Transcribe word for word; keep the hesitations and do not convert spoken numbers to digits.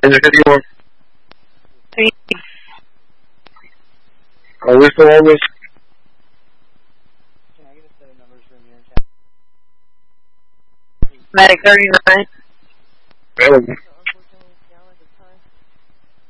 Is it fifty-one? Three. Are we still on this? Can I get a set of numbers from your chat? Medic thirty-nine. Available.